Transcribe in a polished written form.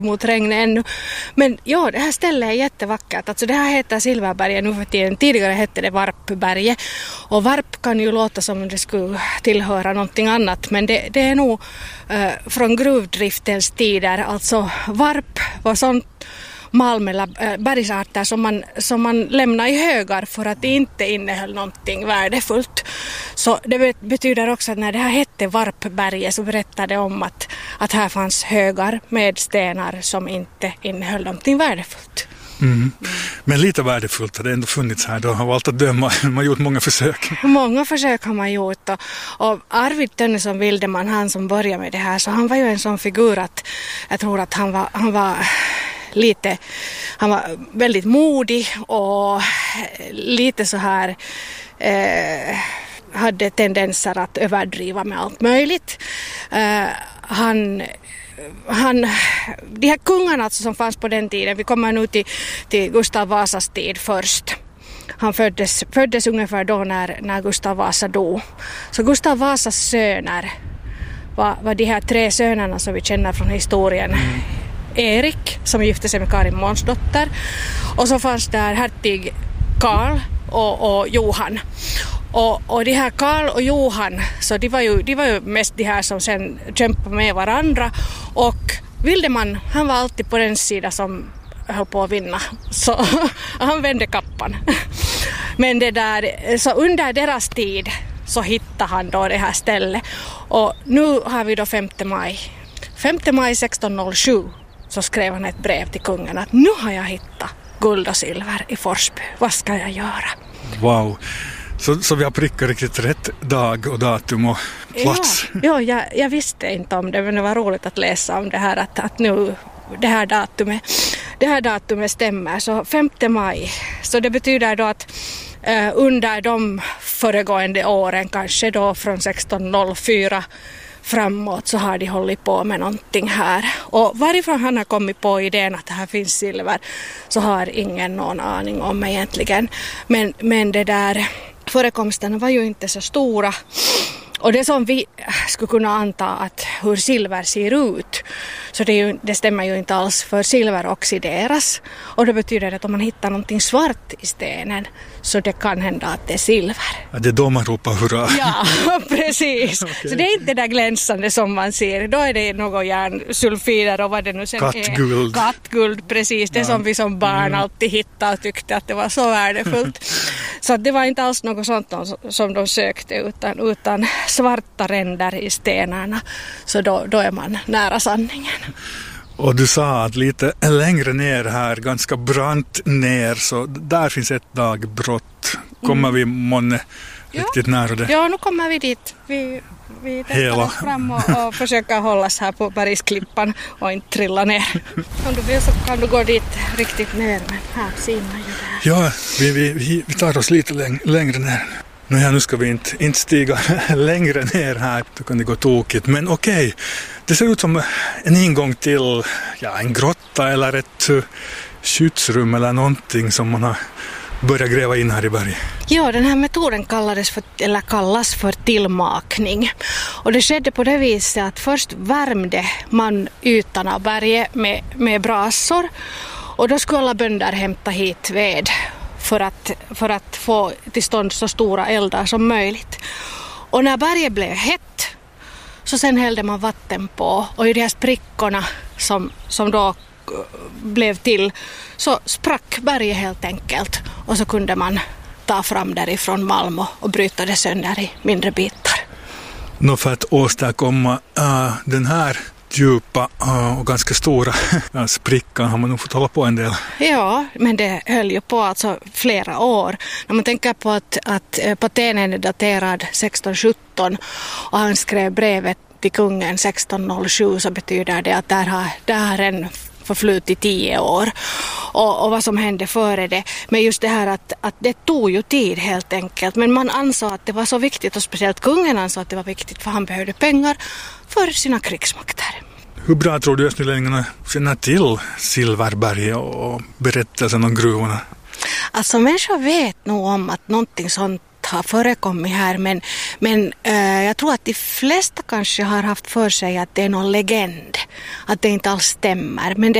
mot regnet ännu. Men ja, det här stället är jättevackert. Alltså det här heter Silverberget nu för tiden. Tidigare hette det Varpberget. Och varp kan ju låta som om det skulle tillhöra någonting annat. Men det är nog från gruvdriftens tider. Alltså varp var sånt malm eller bergsarter som man lämnar i högar för att det inte innehöll någonting värdefullt. Så det betyder också att när det här hette Varpberget så berättade det om att här fanns högar med stenar som inte innehöll någonting värdefullt. Mm. Men lite värdefullt har det ändå funnits här då, av allt att döma. Man har gjort många försök. Många försök har man gjort och Arvid Tönnesson Wildeman, han som började med det här, så han var ju en sån figur att jag tror att han var väldigt modig och lite så här hade tendenser att överdriva med allt möjligt. De här kungarna alltså som fanns på den tiden, vi kommer nu till Gustav Vasas tid först. Han föddes ungefär då när Gustav Vasa dog. Så Gustav Vasas söner var de här 3 sönerna som vi känner från historien. Erik som gifte sig med Karin Månsdotter, och så fanns där hertig Karl och Johan. Och de här Karl och Johan, så de var ju mest de här som sen kämpade med varandra, och Wildeman, han var alltid på den sida som höll på att vinna, så han vände kappan. Men så under deras tid så hittade han då det här stället, och nu har vi då 5 maj 1607 så skrev han ett brev till kungen att nu har jag hittat guld och silver i Forsby. Vad ska jag göra? Wow. Så vi har prickat riktigt rätt dag och datum och plats. Ja, jag visste inte om det, men det var roligt att läsa om det här att nu det här datumet stämmer. Så 5 maj. Så det betyder då att under de föregående åren, kanske då från 1604 framåt, så har de hållit på med någonting här. Och varifrån han har kommit på idén att det här finns silver så har ingen någon aning om egentligen. Men det där förekomsten var ju inte så stora. Och det som vi skulle kunna anta att hur silver ser ut, så det stämmer ju inte alls, för silver oxideras. Och det betyder att om man hittar någonting svart i stenen så det kan hända att det är silver. Ja, det är då man ropar hurra. Ja, precis. Okay. Så det är inte det där glänsande som man ser. Då är det något järnsulfider och vad det nu sen Kattguld. är. Kattguld, precis. Det som vi som barn alltid hittade och tyckte att det var så värdefullt. Så det var inte alls något sånt som de sökte, utan svarta ränder i stenarna. Så då är man nära sanningen. Och du sa att lite längre ner här, ganska brant ner, så där finns ett dagbrott. Kommer vi månne riktigt nära det? Ja, nu kommer vi dit. Vi testar oss fram och försöker hållas här på bergsklippan och inte trilla ner. Om du vill så kan du gå dit riktigt ner, men här ser man ju det här. Ja, vi tar oss lite längre ner. Nu ska vi inte stiga längre ner här, då kan det gå tokigt. Men okej, det ser ut som en ingång till en grotta eller ett skyddsrum eller någonting som man har börjat gräva in här i berget. Ja, den här metoden kallas för tillmakning. Och det skedde på det viset att först värmde man ytan av berget med brasor, och då skulle alla bönder hämta hit ved för att få till stånd så stora eldar som möjligt. Och när berget blev hett så sen hällde man vatten på, och i de här sprickorna som då blev till så sprack berget helt enkelt, och så kunde man ta fram därifrån malm och bryta det sönder i mindre bitar. För att åstadkomma den här djupa och ganska stora sprickan har man nog fått hålla på en del. Ja, men det höll ju på alltså flera år. När man tänker på att Patenen är daterad 1617 och han skrev brevet till kungen 1607, så betyder det att där har en förflutit 10 år. Och vad som hände före det. Men just det här att det tog ju tid helt enkelt. Men man ansåg att det var så viktigt, och speciellt kungen ansåg att det var viktigt, för han behövde pengar för sina krigsmakter. Hur bra tror du östlänningarna känner till Silverberget och berättelsen om gruvorna? Alltså människor vet nog om att någonting sånt har förekommit här, men jag tror att de flesta kanske har haft för sig att det är någon legend, att det inte alls stämmer. Men